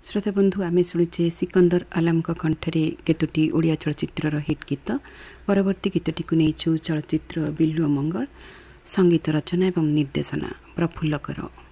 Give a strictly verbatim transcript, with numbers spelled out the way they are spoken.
श्रोता बंधु आमे शुणुचे सिकंदर आलम कंठरे केतोटी ओडिया चलचित्रर हिट गीत। परवर्ती गीतटी को नहीं चलचित्र बिल्लुओ मंगल, संगीत रचना एवं निर्देशना प्रफुल्ल कर।